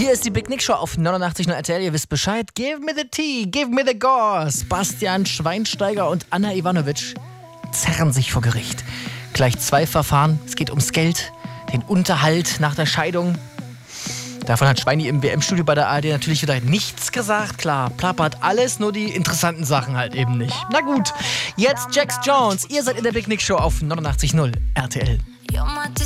Hier ist die Big Nick Show auf 89.0 RTL. Ihr wisst Bescheid. Give me the tea, give me the gauze. Bastian Schweinsteiger und Anna Ivanovic zerren sich vor Gericht. Gleich 2 Verfahren. Es geht ums Geld, den Unterhalt nach der Scheidung. Davon hat Schweini im WM-Studio bei der ARD natürlich wieder nichts gesagt. Klar, plappert alles, nur die interessanten Sachen halt eben nicht. Na gut, jetzt Jax Jones. Ihr seid in der Big Nick Show auf 89.0 RTL. You're my